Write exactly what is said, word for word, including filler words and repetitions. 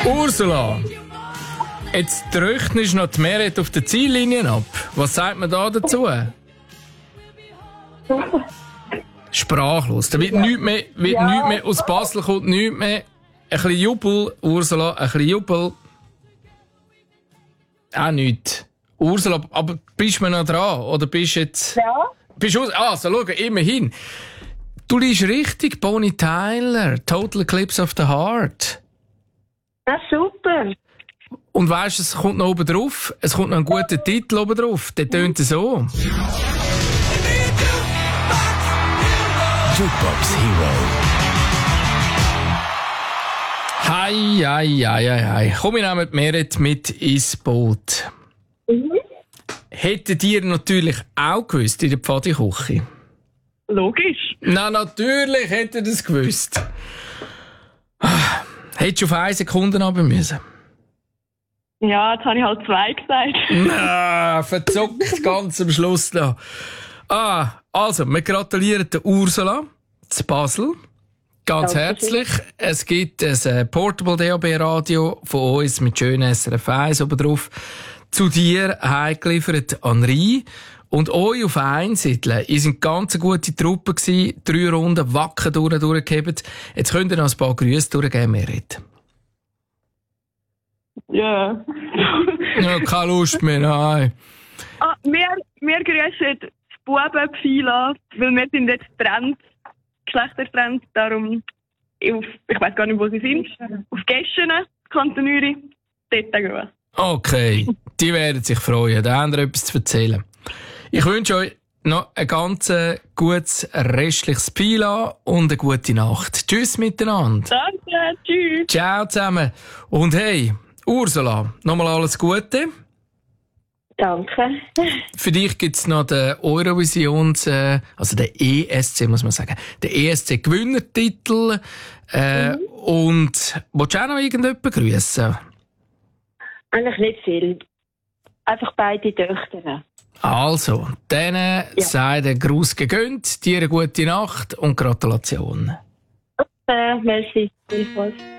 Ursula, jetzt rechnest du noch die Merit auf der Ziellinie ab. Was sagt man da dazu? Sprachlos. Da wird ja. nichts mehr, wird ja. nichts mehr, aus Basel kommt nichts mehr. Ein bisschen Jubel, Ursula, ein bisschen Jubel. Auch nichts. Ursula, aber bist du noch dran? Oder bist du jetzt... Ja. Bist du aus... Ah, so, schau, immerhin. Du liegst richtig, Bonnie Tyler, Total Eclipse of the Heart. Das ist super. Und weisst du, es kommt noch oben drauf. Es kommt noch ein guter Titel oben drauf. Der tönt so. Jukebox Hero. Hei, hei, hei, hei, hei. Komm, wir nehmen die Merit mit ins Boot. Mhm. Hättet ihr natürlich auch gewusst in der Pfadiküche? Logisch. Na, natürlich hättet ihr das gewusst. Ah, hättest du auf eine Sekunde runter müssen? Ja, jetzt habe ich halt zwei gesagt. Na, verzockt ganz am Schluss noch. Ah, also, wir gratulieren der Ursula zu Basel. Ganz Danke herzlich. Es gibt ein äh, Portable D A B-Radio von uns mit schönen S R F eins oben drauf. Zu dir heimgeliefert an Rhein. Und euch auf Einsiedeln, ihr seid ganz eine gute Truppe gewesen. Drei Runden wacker durch, durchgehebt. Jetzt könnt ihr noch ein paar Grüße durchgeben, Merit. Ja. Ja, keine Lust mehr, nein. Ah, wir, wir grüßen das Bubenpfeil, weil wir sind jetzt getrennt, geschlechtertrennt, darum, auf, ich weiß gar nicht, wo sie sind, auf Gäschene, Kanton Uri, dort gehen. Okay, die werden sich freuen, da haben wir etwas zu erzählen. Ich wünsche euch noch ein ganz gutes restliches Pila und eine gute Nacht. Tschüss miteinander. Danke, tschüss. Ciao zusammen. Und hey, Ursula, nochmal alles Gute. Danke. Für dich gibt es noch den Eurovisions, äh, also den E S C, muss man sagen, den E S C-Gewinnertitel. Äh, mhm. Und willst du auch noch irgendjemanden grüßen? Eigentlich nicht viel. Einfach beide Töchter. Also, denen ja. sei der Gruß gegönnt, dir eine gute Nacht und Gratulation. Okay, merci.